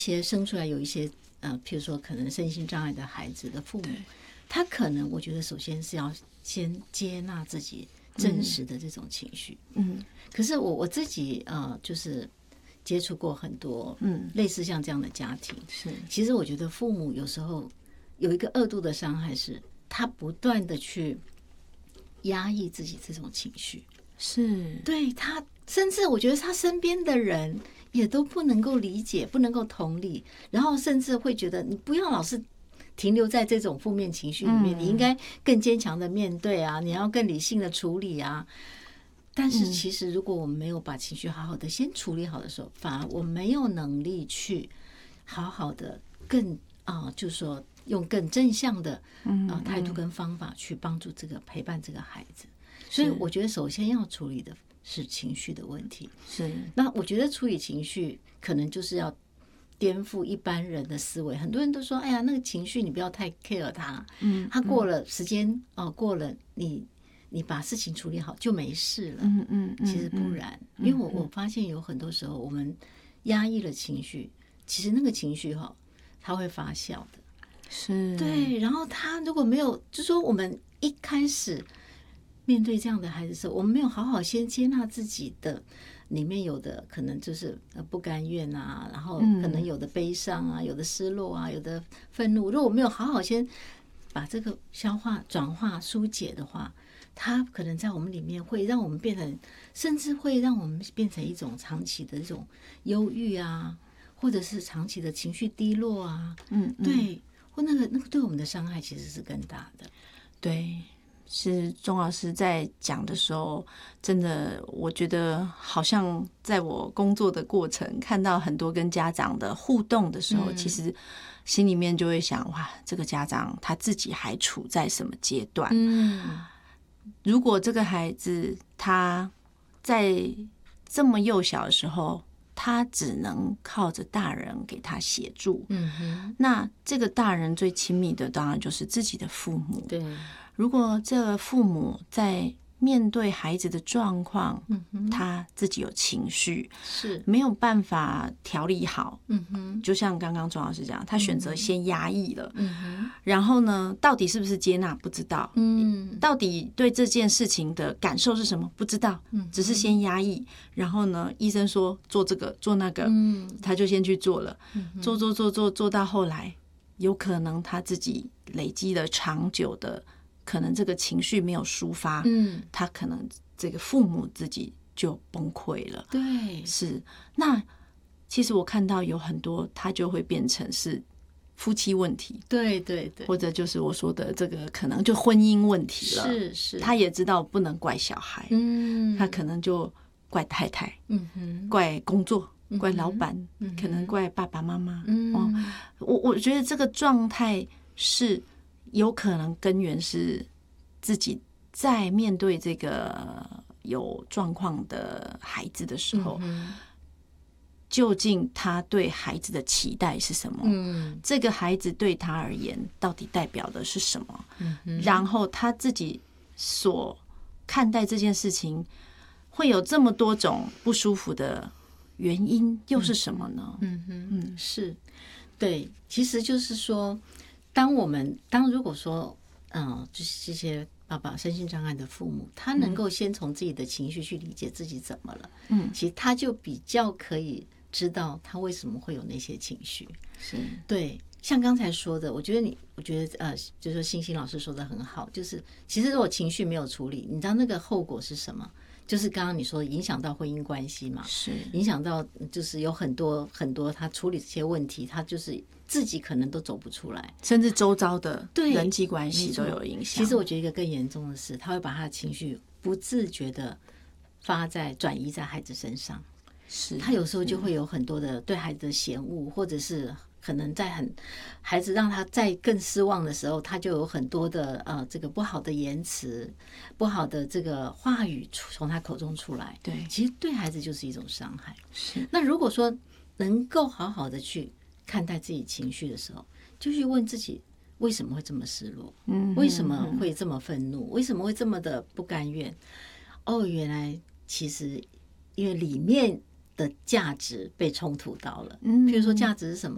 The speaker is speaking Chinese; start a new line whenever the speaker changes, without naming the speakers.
些生出来有一些譬如说可能身心障碍的孩子的父母，他可能我觉得首先是要先接纳自己真实的这种情绪。可是我自己就是接触过很多类似像这样的家庭，
是
其实我觉得父母有时候有一个恶度的伤害，是他不断的去压抑自己这种情绪，
是，
对他，甚至我觉得他身边的人也都不能够理解，不能够同理，然后甚至会觉得你不要老是停留在这种负面情绪里面，你应该更坚强的面对啊，你要更理性的处理啊。但是其实如果我们没有把情绪好好的先处理好的时候，反而我没有能力去好好的更就是说用更正向的态度跟方法去帮助这个陪伴这个孩子。所以我觉得首先要处理的是情绪的问题。
是，
那我觉得处理情绪可能就是要颠覆一般人的思维。很多人都说，哎呀，那个情绪你不要太 care 它，它过了时间过了，你把事情处理好就没事了。其实不然，因为我发现有很多时候我们压抑了情绪，其实那个情绪它会发酵的。
是，
对，然后他如果没有，就说我们一开始面对这样的孩子的时候，我们没有好好先接纳自己的里面有的可能就是不甘愿啊，然后可能有的悲伤啊，有的失落啊，有的愤怒。如果我没有好好先把这个消化、转化、疏解的话，它可能在我们里面会让我们变成，甚至会让我们变成一种长期的这种忧郁啊，或者是长期的情绪低落啊。对，或那个对我们的伤害其实是更大的。
对，是钟老师在讲的时候，真的我觉得好像在我工作的过程看到很多跟家长的互动的时候，其实心里面就会想，哇，这个家长他自己还处在什么阶段？如果这个孩子他在这么幼小的时候，他只能靠着大人给他协助，那这个大人最亲密的当然就是自己的父母。
对，
如果这个父母在面对孩子的状况，他自己有情绪，
是
没有办法调理好，就像刚刚钟老师讲，他选择先压抑了，然后呢，到底是不是接纳不知道，到底对这件事情的感受是什么不知道，只是先压抑，然后呢，医生说做这个做那个，他就先去做了，做到后来，有可能他自己累积了长久的。可能这个情绪没有抒发，他可能这个父母自己就崩溃了。
对，
是。那其实我看到有很多，他就会变成是夫妻问题，
对对对，
或者就是我说的这个可能就婚姻问题了。
是，
他也知道不能怪小孩，他可能就怪太太，怪工作，怪老板，可能怪爸爸妈妈。我觉得这个状态是。有可能根源是自己在面对这个有状况的孩子的时候，究竟他对孩子的期待是什么？这个孩子对他而言到底代表的是什么？然后他自己所看待这件事情会有这么多种不舒服的原因，又是什么呢？
是，对，其实就是说。如果说就是这些爸爸身心障碍的父母，他能够先从自己的情绪去理解自己怎么了，其实他就比较可以知道他为什么会有那些情绪。
是，
对，像刚才说的，我觉得就是说星星老师说的很好，就是其实如果情绪没有处理，你知道那个后果是什么？就是刚刚你说影响到婚姻关系嘛，
是
影响到就是有很多很多他处理这些问题，他就是自己可能都走不出来，
甚至周遭的人际关系都有影响。
其实我觉得一个更严重的是，他会把他的情绪不自觉的转移在孩子身上。
是，
他有时候就会有很多的对孩子的嫌恶，或者是可能在孩子让他再更失望的时候，他就有很多的这个不好的言辞、不好的这个话语从他口中出来。
对，
其实对孩子就是一种伤害。
是。
那如果说能够好好的去看待自己情绪的时候，就去问自己为什么会这么失落，为什么会这么愤怒，为什么会这么的不甘愿。原来其实因为里面的价值被冲突到了。譬如说价值是什么？